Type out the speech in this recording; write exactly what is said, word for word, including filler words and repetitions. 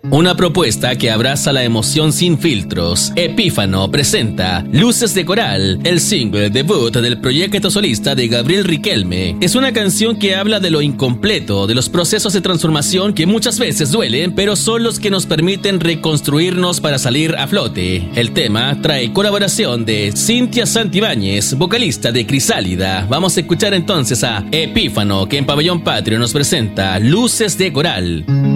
Una propuesta que abraza la emoción sin filtros. Epífano presenta Luces de Coral, el single debut del proyecto solista de Gabriel Riquelme. Es una canción que habla de lo incompleto, de los procesos de transformación que muchas veces duelen, pero son los que nos permiten reconstruirnos para salir a flote. El tema trae colaboración de Cintia Santibáñez, vocalista de Crisálida. Vamos a escuchar entonces a Epífano, que en Pabellón Patrio nos presenta Luces de Coral.